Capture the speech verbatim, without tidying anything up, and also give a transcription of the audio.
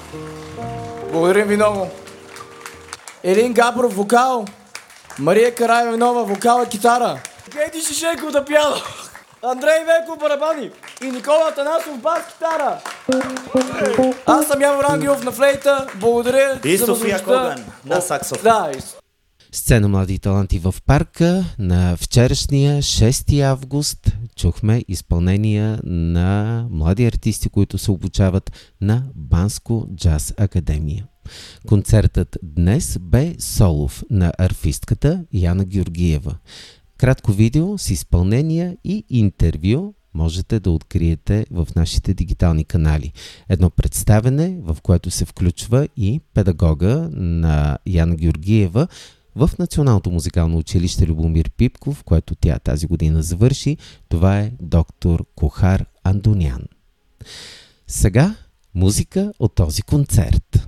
Благодарим ви много. Елин Габров вокал, Мария Караиванова вокал и китара, Гети Шишеков да пиано, Андрей Веков барабани и Никола Танасов бас китара. Аз съм Явор Ангелов на флейта. Благодаря и за София Коган на саксофон. Да, и... Сцена Млади таланти в парка. На вчерашния шести август чухме изпълнения на млади артисти, които се обучават на Банско джаз академия. Концертът днес бе солов на арфистката Яна Георгиева. Кратко видео с изпълнения и интервю можете да откриете в нашите дигитални канали. Едно представене, в което се включва и педагога на Яна Георгиева в Националното музикално училище Любомир Пипков, което тя тази година завърши. Това е доктор Кохар Андонян. Сега музика от този концерт.